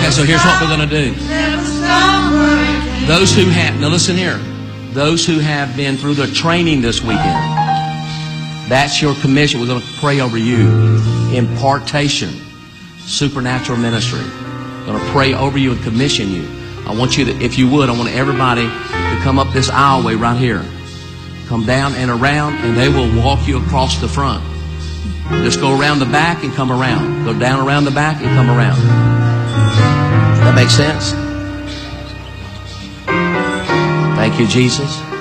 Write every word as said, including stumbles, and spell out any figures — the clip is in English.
Okay, so here's what we're going to do. Those who have, now listen here, those who have been through the training this weekend, that's your commission. We're going to pray over you. Impartation, supernatural ministry. I'm going to pray over you and commission you. I want you to, if you would, I want everybody to come up this aisleway right here. Come down and around, and they will walk you across the front. Just go around the back and come around. Go down around the back and come around. That makes sense? Thank you, Jesus.